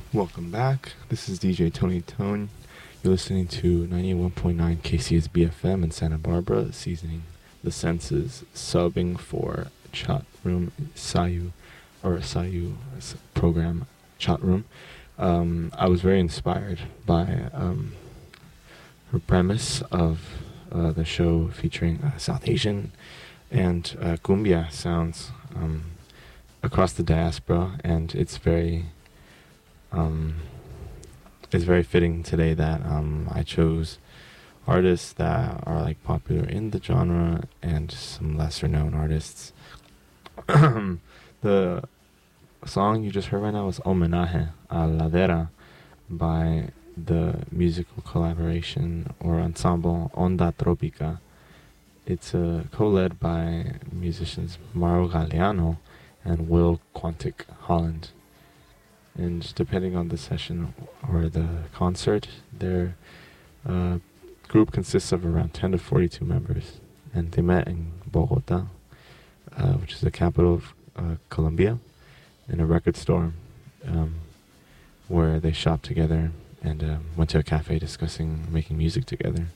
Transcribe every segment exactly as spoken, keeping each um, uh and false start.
Welcome back. This is D J Tony Tone. You're listening to ninety-one point nine K C S B F M in Santa Barbara, seasoning the senses, subbing for Chat Room Sayu, or Sayu program Chat Room. Um, I was very inspired by um, her premise of uh, the show featuring uh, South Asian and uh, cumbia sounds um, across the diaspora, and it's very um, it's very fitting today that um, I chose artists that are like popular in the genre and some lesser known artists. The song you just heard right now was Homenaje a Ladera by the musical collaboration or ensemble Onda Tropica. It's uh, co-led by musicians Mauro Galeano and Will Quantic Holland. And depending on the session or the concert, their uh, group consists of around ten to forty-two members. And they met in Bogota, uh, which is the capital of uh, Colombia, in a record store um, where they shopped together and um, went to a cafe discussing making music together.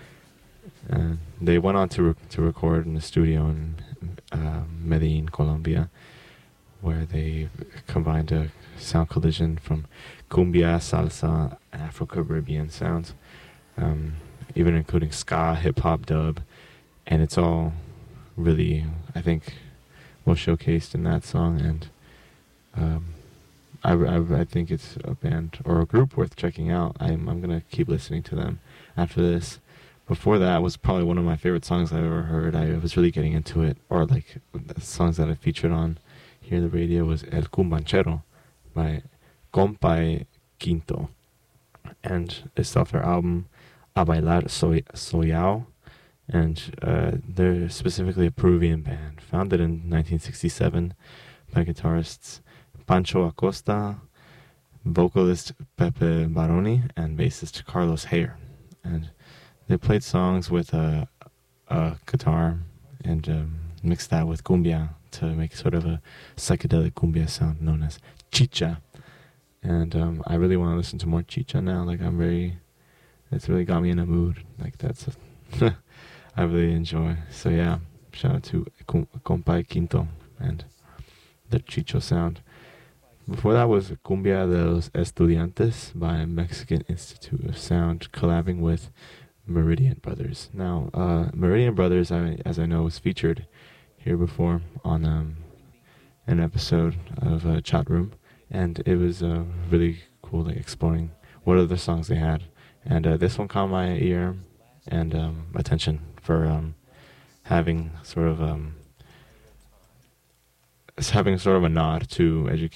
And they went on to re- to record in the studio in uh, Medellin, Colombia, where they combined a sound collision from cumbia, salsa, Afro-Caribbean sounds, um, even including ska, hip-hop, dub, and it's all really, I think, well showcased in that song, and um, I, I, I think it's a band or a group worth checking out. I'm, I'm going to keep listening to them after this. Before that was probably one of my favorite songs I've ever heard. I was really getting into it, or like the songs that I featured on here on the radio was El Cumbanchero by Compay Quinto, and it's off their album A Bailar Soy Soyao, and uh, they're specifically a Peruvian band founded in nineteen sixty-seven by guitarists Pancho Acosta, vocalist Pepe Baroni, and bassist Carlos Hayer. And they played songs with a, a guitar and um, mixed that with cumbia to make sort of a psychedelic cumbia sound known as chicha. And um, I really want to listen to more chicha now. Like I'm very, it's really got me in a mood. Like that's, a I really enjoy. So yeah, shout out to Compay Quinto and the chicho sound. Before that was Cumbia de los Estudiantes by Mexican Institute of Sound collabing with Meridian Brothers. Now, uh, Meridian Brothers, I, as I know, was featured here before on um, an episode of uh, Chat Room, and it was uh, really cool, like exploring what other songs they had. And uh, this one caught my ear and um, attention for um, having sort of um, having sort of a nod to education.